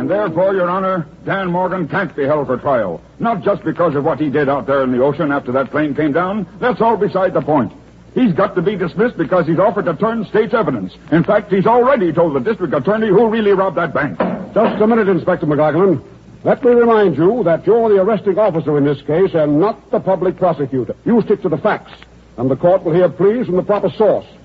And therefore, Your Honor, Dan Morgan can't be held for trial. Not just because of what he did out there in the ocean after that plane came down. That's all beside the point. He's got to be dismissed because he's offered to turn state's evidence. In fact, he's already told the district attorney who really robbed that bank. Just a minute, Inspector McLaughlin. Let me remind you that you're the arresting officer in this case and not the public prosecutor. You stick to the facts, and the court will hear pleas from the proper source.